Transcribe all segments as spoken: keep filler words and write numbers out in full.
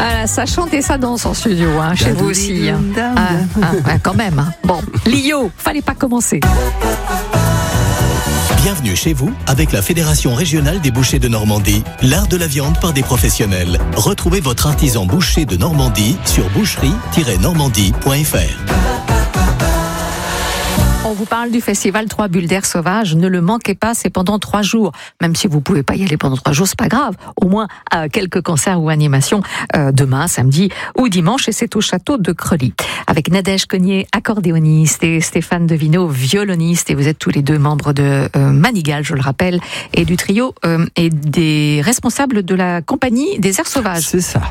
Ah, ça chante et ça danse en studio, hein, chez vous aussi. Hein. Ah, ah, ouais, quand même. Hein. Bon, Lio, fallait pas commencer. Bienvenue chez vous avec la Fédération régionale des bouchers de Normandie, l'art de la viande par des professionnels. Retrouvez votre artisan boucher de Normandie sur boucherie tiret normandie point f r. On vous parle du festival Trois Bulles d'air sauvage. Ne le manquez pas, c'est pendant trois jours. Même si vous pouvez pas y aller pendant trois jours, c'est pas grave. Au moins euh, quelques concerts ou animations euh, demain, samedi ou dimanche, et c'est au château de Creully. Avec Nadège Cognier, accordéoniste, et Stéphane Devino, violoniste, et vous êtes tous les deux membres de euh, Manigal, je le rappelle, et du trio euh, et des responsables de la compagnie des airs sauvages. C'est ça.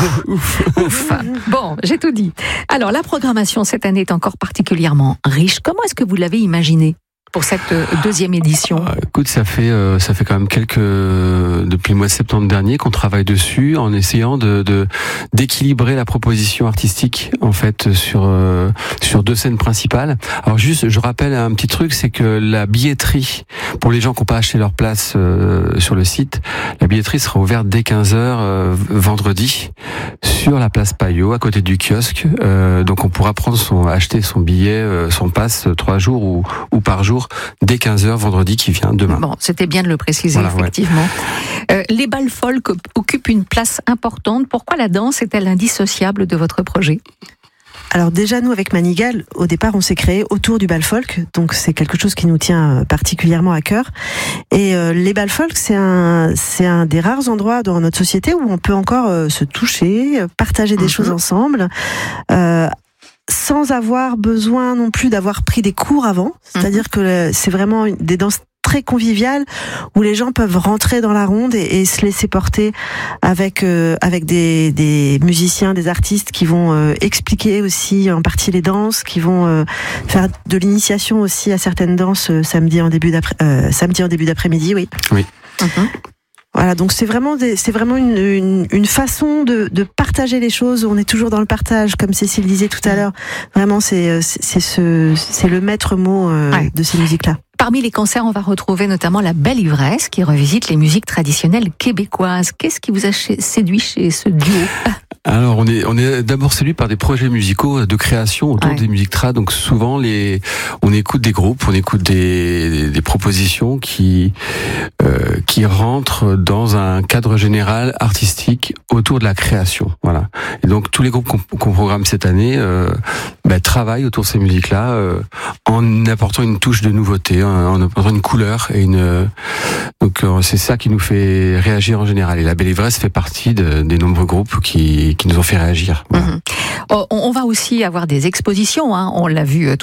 Ouf. Bon, j'ai tout dit. Alors, la programmation cette année est encore particulièrement riche. Comment est-ce que vous l'avez imaginé pour cette deuxième édition? euh, Écoute, ça fait euh, ça fait quand même quelques euh, depuis le mois de septembre dernier qu'on travaille dessus, en essayant de, de d'équilibrer la proposition artistique en fait sur euh, sur deux scènes principales. Alors juste, je rappelle un petit truc, c'est que la billetterie pour les gens qui n'ont pas acheté leur place euh, sur le site, la billetterie sera ouverte dès quinze heures euh, vendredi sur la place Payot, à côté du kiosque. Euh, donc on pourra prendre son acheter son billet, euh, son pass euh, trois jours ou ou par jour dès quinze heures vendredi qui vient demain. Bon, c'était bien de le préciser, voilà, effectivement. Ouais. Euh, les bals folk occupent une place importante. Pourquoi la danse est-elle indissociable de votre projet ? Alors déjà, nous, avec Manigal, au départ, on s'est créé autour du bal folk, donc c'est quelque chose qui nous tient particulièrement à cœur. Et euh, les bals folk, c'est un, c'est un des rares endroits dans notre société où on peut encore euh, se toucher, partager des mmh. choses ensemble, euh, sans avoir besoin non plus d'avoir pris des cours avant. C'est-à-dire que c'est vraiment des danses très conviviales où les gens peuvent rentrer dans la ronde et, et se laisser porter avec euh, avec des, des musiciens, des artistes qui vont euh, expliquer aussi en partie les danses, qui vont euh, faire de l'initiation aussi à certaines danses euh, samedi en début d'après euh, samedi en début d'après-midi, oui. Oui. Mm-hmm. Voilà, donc c'est vraiment des, c'est vraiment une, une, une façon de, de partager les choses. On est toujours dans le partage, comme Cécile disait tout à l'heure. Vraiment, c'est c'est, c'est ce c'est le maître mot euh, ouais. de ces musiques-là. Parmi les concerts, on va retrouver notamment la Belle Ivresse qui revisite les musiques traditionnelles québécoises. Qu'est-ce qui vous a séduit chez ce duo ? Alors on est on est d'abord séduit par des projets musicaux de création autour ouais. des musiques trad. Donc souvent les on écoute des groupes, on écoute des des, des propositions qui euh, qui rentrent dans un cadre général artistique autour de la création. Voilà. Et donc tous les groupes qu'on, qu'on programme cette année euh, bah, travaillent autour de ces musiques-là euh, en apportant une touche de nouveauté, en apportant une couleur et une donc euh, c'est ça qui nous fait réagir en général. Et la Belle Ivresse fait partie de, des nombreux groupes qui qui nous ont fait réagir. Voilà. Mmh. On va aussi avoir des expositions, hein. On l'a vu tout